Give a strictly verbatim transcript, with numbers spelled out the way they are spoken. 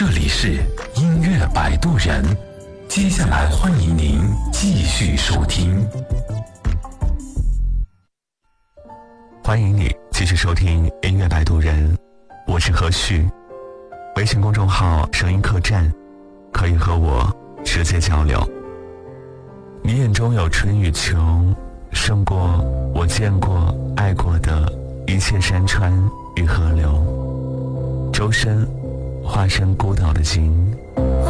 这里是音乐摆渡人，接下来欢迎您继续收听。 欢迎你继续收听音乐摆渡人，我是何旭。微信公众号声音客栈，可以和我直接交流。你眼中有春与秋，胜过我见过爱过的一切山川与河流。周深化身孤岛的鲸，